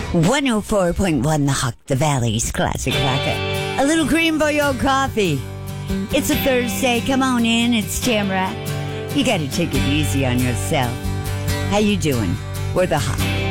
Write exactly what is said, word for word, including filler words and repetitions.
one oh four point one The Hawk, the Valley's classic rocker. A little cream for your coffee. It's a Thursday. Come on in. It's Tamara. You got to take it easy on yourself. How you doing? We're The Hawk.